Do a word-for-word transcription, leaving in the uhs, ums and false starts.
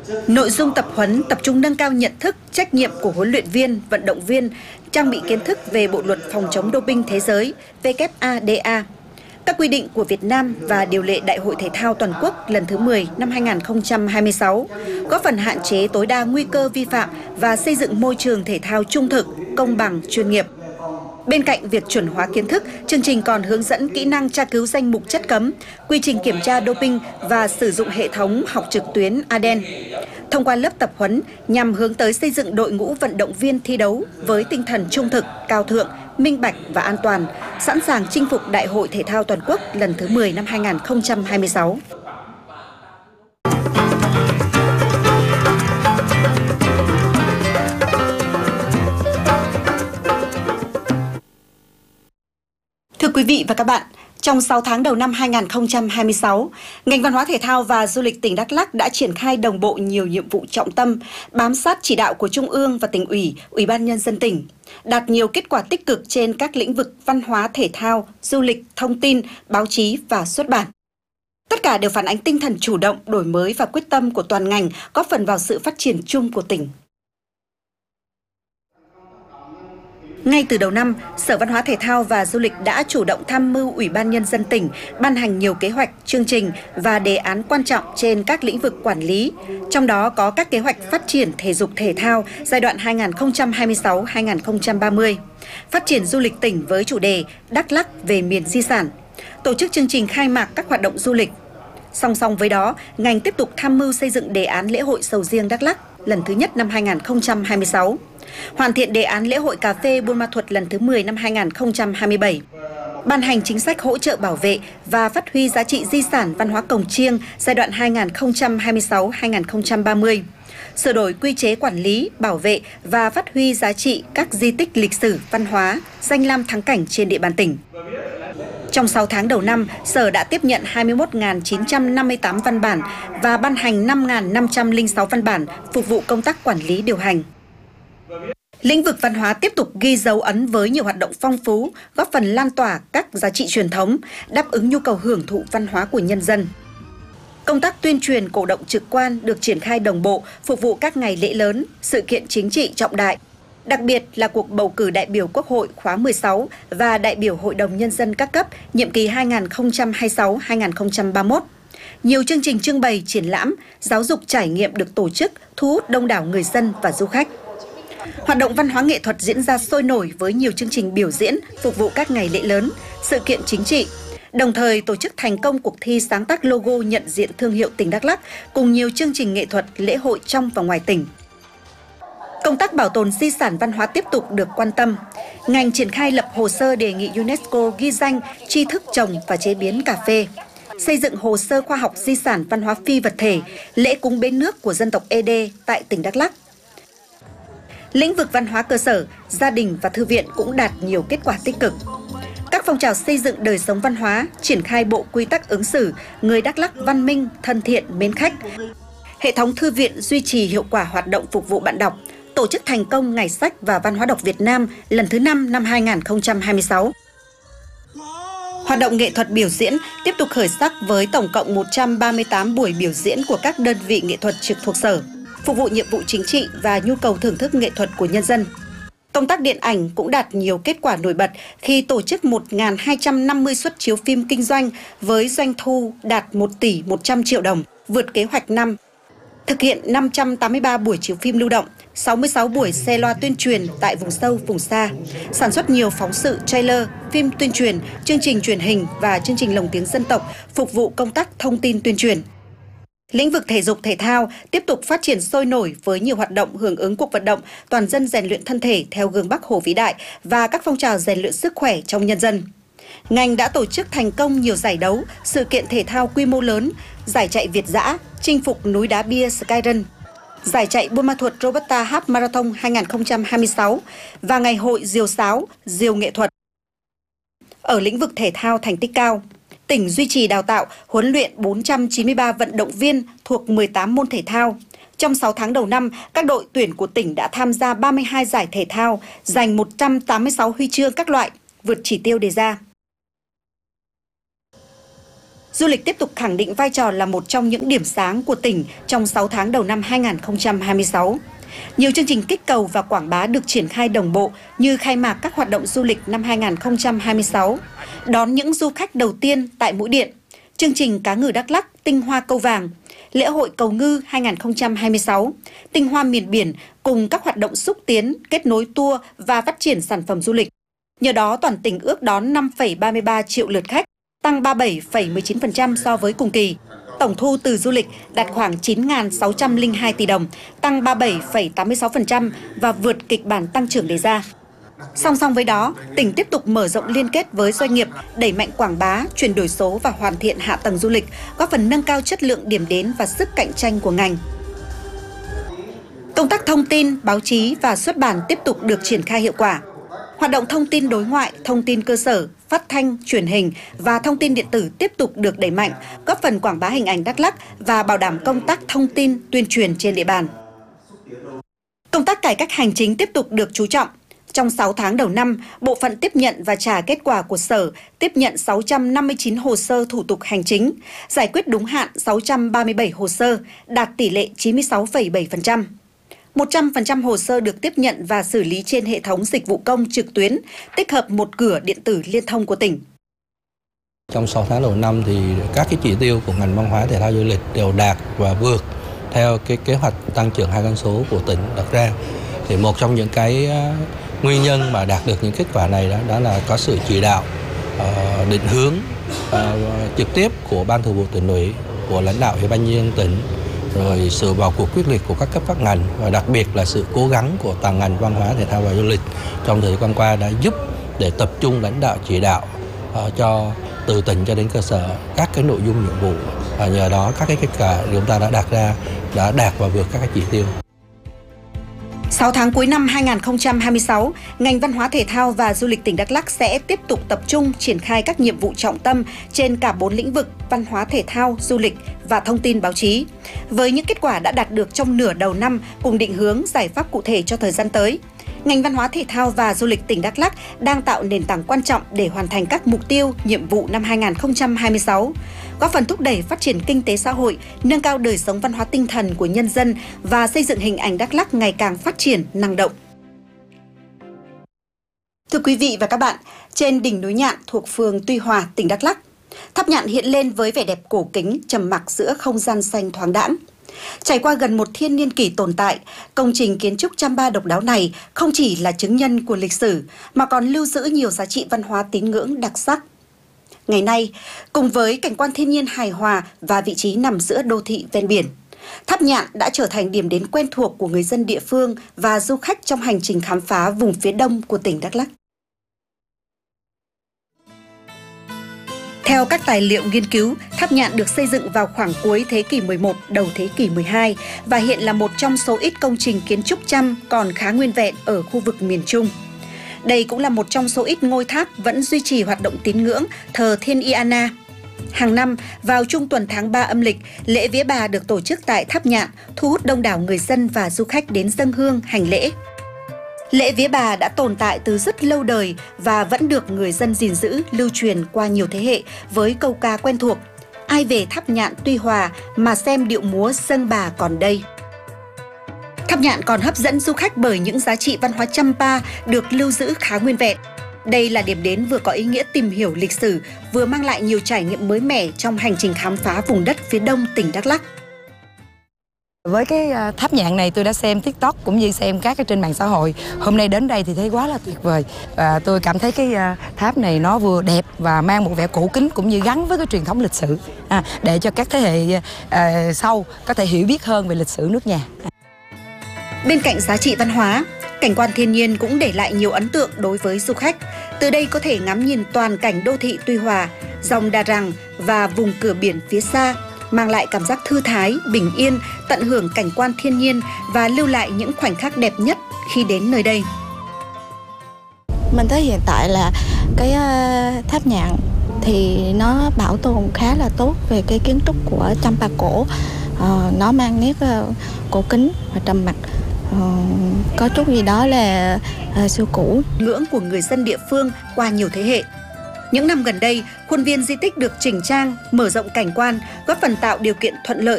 Nội dung tập huấn tập trung nâng cao nhận thức, trách nhiệm của huấn luyện viên, vận động viên, trang bị kiến thức về Bộ luật phòng chống doping thế giới W A D A, các quy định của Việt Nam và điều lệ Đại hội Thể thao Toàn quốc lần thứ mười năm hai nghìn không trăm hai mươi sáu, góp phần hạn chế tối đa nguy cơ vi phạm và xây dựng môi trường thể thao trung thực, công bằng, chuyên nghiệp. Bên cạnh việc chuẩn hóa kiến thức, chương trình còn hướng dẫn kỹ năng tra cứu danh mục chất cấm, quy trình kiểm tra doping và sử dụng hệ thống học trực tuyến A D E N. Thông qua lớp tập huấn nhằm hướng tới xây dựng đội ngũ vận động viên thi đấu với tinh thần trung thực, cao thượng, minh bạch và an toàn, sẵn sàng chinh phục Đại hội Thể thao Toàn quốc lần thứ mười năm hai nghìn không trăm hai mươi sáu. Thưa quý vị và các bạn, trong sáu tháng đầu năm hai nghìn không trăm hai mươi sáu, ngành văn hóa thể thao và du lịch tỉnh Đắk Lắk đã triển khai đồng bộ nhiều nhiệm vụ trọng tâm, bám sát chỉ đạo của Trung ương và Tỉnh ủy, Ủy ban Nhân dân tỉnh, đạt nhiều kết quả tích cực trên các lĩnh vực văn hóa thể thao, du lịch, thông tin, báo chí và xuất bản. Tất cả đều phản ánh tinh thần chủ động, đổi mới và quyết tâm của toàn ngành, góp phần vào sự phát triển chung của tỉnh. Ngay từ đầu năm, Sở Văn hóa Thể thao và Du lịch đã chủ động tham mưu Ủy ban Nhân dân tỉnh ban hành nhiều kế hoạch, chương trình và đề án quan trọng trên các lĩnh vực quản lý, trong đó có các kế hoạch phát triển thể dục thể thao giai đoạn hai nghìn không trăm hai mươi sáu đến hai nghìn không trăm ba mươi, phát triển du lịch tỉnh với chủ đề Đắk Lắk về miền di sản, tổ chức chương trình khai mạc các hoạt động du lịch. Song song với đó, ngành tiếp tục tham mưu xây dựng đề án lễ hội sầu riêng Đắk Lắk lần thứ nhất năm hai nghìn không trăm hai mươi sáu, hoàn thiện đề án lễ hội cà phê Buôn Ma Thuột lần thứ mười năm hai nghìn không trăm hai mươi bảy, ban hành chính sách hỗ trợ bảo vệ và phát huy giá trị di sản văn hóa Cồng Chiêng giai đoạn hai nghìn không trăm hai mươi sáu đến hai nghìn không trăm ba mươi, sửa đổi quy chế quản lý, bảo vệ và phát huy giá trị các di tích lịch sử, văn hóa, danh lam thắng cảnh trên địa bàn tỉnh. Trong sáu tháng đầu năm, Sở đã tiếp nhận hai mươi mốt nghìn chín trăm năm mươi tám văn bản và ban hành năm nghìn năm trăm lẻ sáu văn bản phục vụ công tác quản lý điều hành. Lĩnh vực văn hóa tiếp tục ghi dấu ấn với nhiều hoạt động phong phú, góp phần lan tỏa các giá trị truyền thống, đáp ứng nhu cầu hưởng thụ văn hóa của nhân dân. Công tác tuyên truyền cổ động trực quan được triển khai đồng bộ, phục vụ các ngày lễ lớn, sự kiện chính trị trọng đại. Đặc biệt là cuộc bầu cử đại biểu Quốc hội khóa mười sáu và đại biểu Hội đồng Nhân dân các cấp nhiệm kỳ hai nghìn không trăm hai mươi sáu đến hai nghìn không trăm ba mươi mốt. Nhiều chương trình trưng bày, triển lãm, giáo dục trải nghiệm được tổ chức, thu hút đông đảo người dân và du khách. Hoạt động văn hóa nghệ thuật diễn ra sôi nổi với nhiều chương trình biểu diễn phục vụ các ngày lễ lớn, sự kiện chính trị. Đồng thời tổ chức thành công cuộc thi sáng tác logo nhận diện thương hiệu tỉnh Đắk Lắk cùng nhiều chương trình nghệ thuật, lễ hội trong và ngoài tỉnh. Công tác bảo tồn di sản văn hóa tiếp tục được quan tâm. Ngành triển khai lập hồ sơ đề nghị UNESCO ghi danh tri thức trồng và chế biến cà phê, xây dựng hồ sơ khoa học di sản văn hóa phi vật thể, lễ cúng bến nước của dân tộc Ê Đê tại tỉnh Đắk Lắk. Lĩnh vực văn hóa cơ sở, gia đình và thư viện cũng đạt nhiều kết quả tích cực. Các phong trào xây dựng đời sống văn hóa, triển khai bộ quy tắc ứng xử, người Đắk Lắk văn minh, thân thiện, mến khách. Hệ thống thư viện duy trì hiệu quả hoạt động phục vụ bạn đọc, tổ chức thành công Ngày sách và Văn hóa đọc Việt Nam lần thứ năm năm hai nghìn không trăm hai mươi sáu. Hoạt động nghệ thuật biểu diễn tiếp tục khởi sắc với tổng cộng một trăm ba mươi tám buổi biểu diễn của các đơn vị nghệ thuật trực thuộc Sở, phục vụ nhiệm vụ chính trị và nhu cầu thưởng thức nghệ thuật của nhân dân. Công tác điện ảnh cũng đạt nhiều kết quả nổi bật khi tổ chức một nghìn hai trăm năm mươi suất chiếu phim kinh doanh với doanh thu đạt một tỷ một trăm triệu đồng, vượt kế hoạch năm. Thực hiện năm trăm tám mươi ba buổi chiếu phim lưu động, sáu mươi sáu buổi xe loa tuyên truyền tại vùng sâu, vùng xa, sản xuất nhiều phóng sự, trailer, phim tuyên truyền, chương trình truyền hình và chương trình lồng tiếng dân tộc phục vụ công tác thông tin tuyên truyền. Lĩnh vực thể dục thể thao tiếp tục phát triển sôi nổi với nhiều hoạt động hưởng ứng cuộc vận động toàn dân rèn luyện thân thể theo gương Bác Hồ vĩ đại và các phong trào rèn luyện sức khỏe trong nhân dân. Ngành đã tổ chức thành công nhiều giải đấu, sự kiện thể thao quy mô lớn, giải chạy Việt dã, chinh phục núi đá bia Skyrun, giải chạy Buôn Ma Thuột Robusta Half Marathon hai nghìn không trăm hai mươi sáu và ngày hội diều sáo, diều nghệ thuật. Ở lĩnh vực thể thao thành tích cao, tỉnh duy trì đào tạo, huấn luyện bốn trăm chín mươi ba vận động viên thuộc mười tám môn thể thao. Trong sáu tháng đầu năm, các đội tuyển của tỉnh đã tham gia ba mươi hai giải thể thao, giành một trăm tám mươi sáu huy chương các loại, vượt chỉ tiêu đề ra. Du lịch tiếp tục khẳng định vai trò là một trong những điểm sáng của tỉnh trong sáu tháng đầu năm hai nghìn không trăm hai mươi sáu. Nhiều chương trình kích cầu và quảng bá được triển khai đồng bộ như khai mạc các hoạt động du lịch năm hai nghìn không trăm hai mươi sáu, đón những du khách đầu tiên tại Mũi Điện, chương trình cá ngừ Đắk Lắk tinh hoa câu vàng, lễ hội cầu ngư hai nghìn không trăm hai mươi sáu, tinh hoa miền biển cùng các hoạt động xúc tiến, kết nối tour và phát triển sản phẩm du lịch. Nhờ đó toàn tỉnh ước đón năm phẩy ba mươi ba triệu lượt khách, tăng ba mươi bảy phẩy mười chín phần trăm so với cùng kỳ. Tổng thu từ du lịch đạt khoảng chín nghìn sáu trăm lẻ hai tỷ đồng, tăng ba mươi bảy phẩy tám mươi sáu phần trăm và vượt kịch bản tăng trưởng đề ra. Song song với đó, tỉnh tiếp tục mở rộng liên kết với doanh nghiệp, đẩy mạnh quảng bá, chuyển đổi số và hoàn thiện hạ tầng du lịch, góp phần nâng cao chất lượng điểm đến và sức cạnh tranh của ngành. Công tác thông tin, báo chí và xuất bản tiếp tục được triển khai hiệu quả. Hoạt động thông tin đối ngoại, thông tin cơ sở, phát thanh, truyền hình và thông tin điện tử tiếp tục được đẩy mạnh, góp phần quảng bá hình ảnh Đắk Lắk và bảo đảm công tác thông tin, tuyên truyền trên địa bàn. Công tác cải cách hành chính tiếp tục được chú trọng. Trong sáu tháng đầu năm, bộ phận tiếp nhận và trả kết quả của Sở tiếp nhận sáu trăm năm mươi chín hồ sơ thủ tục hành chính, giải quyết đúng hạn sáu trăm ba mươi bảy hồ sơ, đạt tỷ lệ chín mươi sáu phẩy bảy phần trăm. một trăm phần trăm hồ sơ được tiếp nhận và xử lý trên hệ thống dịch vụ công trực tuyến, tích hợp một cửa điện tử liên thông của tỉnh. Trong sáu tháng đầu năm thì các cái chỉ tiêu của ngành văn hóa thể thao du lịch đều đạt và vượt theo cái kế hoạch tăng trưởng hai con số của tỉnh đặt ra. Thì một trong những cái nguyên nhân mà đạt được những kết quả này đó, đó là có sự chỉ đạo, uh, định hướng uh, trực tiếp của Ban Thường vụ Tỉnh ủy, của lãnh đạo Ủy ban nhân dân tỉnh, rồi sự vào cuộc quyết liệt của các cấp các ngành và đặc biệt là sự cố gắng của toàn ngành văn hóa thể thao và du lịch trong thời gian qua đã giúp để tập trung lãnh đạo chỉ đạo uh, cho từ tỉnh cho đến cơ sở các cái nội dung nhiệm vụ, và nhờ đó các cái kết quả chúng ta đã đạt ra đã đạt và vượt các cái chỉ tiêu. sáu tháng cuối năm hai nghìn không trăm hai mươi sáu, ngành văn hóa thể thao và du lịch tỉnh Đắk Lắk sẽ tiếp tục tập trung triển khai các nhiệm vụ trọng tâm trên cả bốn lĩnh vực văn hóa thể thao, du lịch và thông tin báo chí. Với những kết quả đã đạt được trong nửa đầu năm cùng định hướng giải pháp cụ thể cho thời gian tới, ngành văn hóa thể thao và du lịch tỉnh Đắk Lắk đang tạo nền tảng quan trọng để hoàn thành các mục tiêu, nhiệm vụ năm hai nghìn không trăm hai mươi sáu, góp phần thúc đẩy phát triển kinh tế xã hội, nâng cao đời sống văn hóa tinh thần của nhân dân và xây dựng hình ảnh Đắk Lắk ngày càng phát triển, năng động. Thưa quý vị và các bạn, trên đỉnh núi Nhạn thuộc phường Tuy Hòa, tỉnh Đắk Lắk, tháp Nhạn hiện lên với vẻ đẹp cổ kính, trầm mặc giữa không gian xanh thoáng đãng. Trải qua gần một thiên niên kỷ tồn tại, công trình kiến trúc Champa độc đáo này không chỉ là chứng nhân của lịch sử mà còn lưu giữ nhiều giá trị văn hóa tín ngưỡng đặc sắc. Ngày nay, cùng với cảnh quan thiên nhiên hài hòa và vị trí nằm giữa đô thị ven biển, tháp Nhạn đã trở thành điểm đến quen thuộc của người dân địa phương và du khách trong hành trình khám phá vùng phía đông của tỉnh Đắk Lắk. Theo các tài liệu nghiên cứu, tháp Nhạn được xây dựng vào khoảng cuối thế kỷ mười một, đầu thế kỷ mười hai và hiện là một trong số ít công trình kiến trúc Chăm còn khá nguyên vẹn ở khu vực miền Trung. Đây cũng là một trong số ít ngôi tháp vẫn duy trì hoạt động tín ngưỡng thờ Thiên Ina. Hàng năm, vào trung tuần tháng ba âm lịch, lễ vía bà được tổ chức tại tháp Nhạn, thu hút đông đảo người dân và du khách đến dâng hương hành lễ. Lễ vía bà đã tồn tại từ rất lâu đời và vẫn được người dân gìn giữ, lưu truyền qua nhiều thế hệ với câu ca quen thuộc: ai về tháp Nhạn Tuy Hòa mà xem điệu múa dâng bà còn đây. Tháp Nhạn còn hấp dẫn du khách bởi những giá trị văn hóa Champa được lưu giữ khá nguyên vẹn. Đây là điểm đến vừa có ý nghĩa tìm hiểu lịch sử, vừa mang lại nhiều trải nghiệm mới mẻ trong hành trình khám phá vùng đất phía đông tỉnh Đắk Lắk. Với cái tháp Nhạn này tôi đã xem TikTok cũng như xem các cái trên mạng xã hội. Hôm nay đến đây thì thấy quá là tuyệt vời. Và tôi cảm thấy cái tháp này nó vừa đẹp và mang một vẻ cổ kính cũng như gắn với cái truyền thống lịch sử à, để cho các thế hệ à, sau có thể hiểu biết hơn về lịch sử nước nhà. Bên cạnh giá trị văn hóa, cảnh quan thiên nhiên cũng để lại nhiều ấn tượng đối với du khách. Từ đây có thể ngắm nhìn toàn cảnh đô thị Tuy Hòa, dòng Đà Răng và vùng cửa biển phía xa, mang lại cảm giác thư thái, bình yên, tận hưởng cảnh quan thiên nhiên và lưu lại những khoảnh khắc đẹp nhất khi đến nơi đây. Mình thấy hiện tại là cái tháp Nhạn thì nó bảo tồn khá là tốt về cái kiến trúc của Champa cổ. Ờ, nó mang nét cổ kính và trầm mặc. Ờ, có chút gì đó là uh, xưa cũ. Ngưỡng của người dân địa phương qua nhiều thế hệ. Những năm gần đây, khuôn viên di tích được chỉnh trang, mở rộng cảnh quan, góp phần tạo điều kiện thuận lợi